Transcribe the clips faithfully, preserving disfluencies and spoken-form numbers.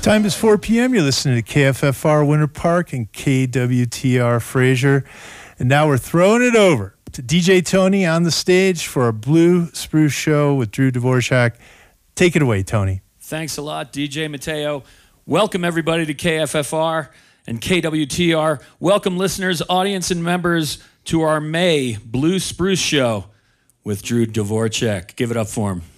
Time is four p.m. You're listening to K F F R Winter Park and K W T R Fraser. And now we're throwing it over to D J Tony on the stage for our Blue Spruce Show with Drew Dvorak. Take it away, Tony. Thanks a lot, D J Mateo. Welcome, everybody, to K F F R and K W T R. Welcome, listeners, audience, and members to our May Blue Spruce Show with Drew Dvorak. Give it up for him.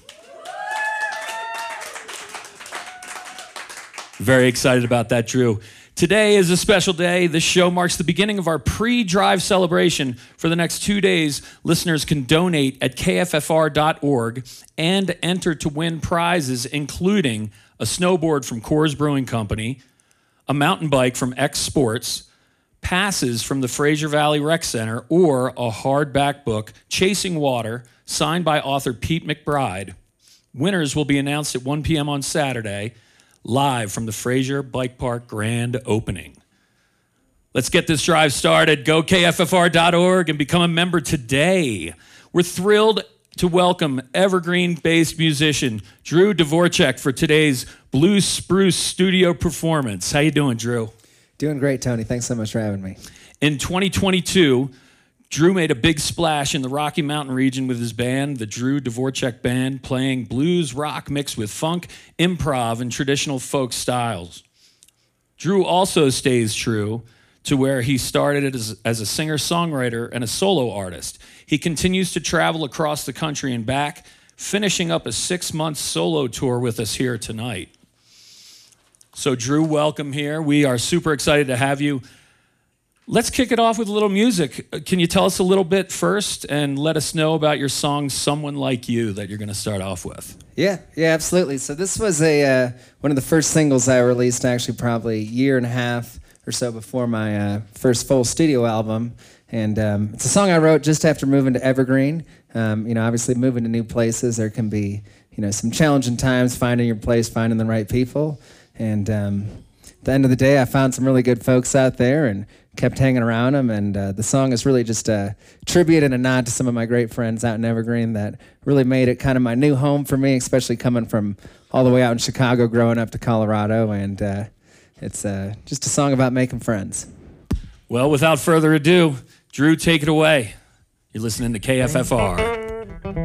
Very excited about that, Drew. Today is a special day. This show marks the beginning of our pre-drive celebration. For the next two days, listeners can donate at K F F R dot org and enter to win prizes, including a snowboard from Coors Brewing Company, a mountain bike from X Sports, passes from the Fraser Valley Rec Center, or a hardback book, Chasing Water, signed by author Pete McBride. Winners will be announced at one p.m. on Saturday, live from the Fraser Bike Park grand opening. Let's get this drive started. Go K F F R dot org and become a member today. We're thrilled to welcome Evergreen-based musician Drew Dvorak for today's Blue Spruce studio performance. How you doing, Drew? Doing great, Tony. Thanks so much for having me. In twenty twenty-two, Drew made a big splash in the Rocky Mountain region with his band, the Drew Dvorak Band, playing blues rock mixed with funk, improv, and traditional folk styles. Drew also stays true to where he started as, as a singer-songwriter and a solo artist. He continues to travel across the country and back, finishing up a six-month solo tour with us here tonight. So Drew, welcome here. We are super excited to have you. Let's kick it off with a little music. Can you tell us a little bit first and let us know about your song, Someone Like You, that you're going to start off with? Yeah, yeah, absolutely. So this was a uh, one of the first singles I released, actually probably a year and a half or so before my uh, first full studio album. And um, it's a song I wrote just after moving to Evergreen. Um, you know, obviously moving to new places, there can be, you know, some challenging times finding your place, finding the right people. And um, at the end of the day, I found some really good folks out there and kept hanging around them, and uh, the song is really just a tribute and a nod to some of my great friends out in Evergreen that really made it kind of my new home for me, especially coming from all the way out in Chicago, growing up to Colorado, and uh, it's uh, just a song about making friends. Well, without further ado, Drew, take it away. You're listening to K F F R.